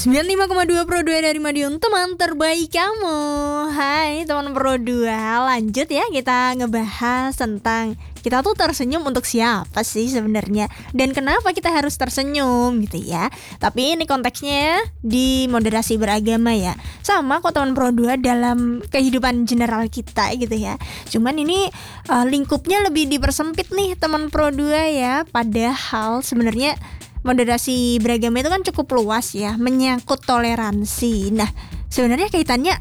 95,2 Pro 2 dari Madiun, teman terbaik kamu. Hai teman Pro 2, lanjut ya kita ngebahas tentang kita tuh tersenyum untuk siapa sih sebenarnya, dan kenapa kita harus tersenyum gitu ya. Tapi ini konteksnya di moderasi beragama ya. Sama kok teman Pro 2 dalam kehidupan general kita gitu ya. Cuman ini lingkupnya lebih dipersempit nih teman Pro 2 ya. Padahal sebenarnya moderasi beragama itu kan cukup luas ya, menyangkut toleransi. Nah, sebenarnya kaitannya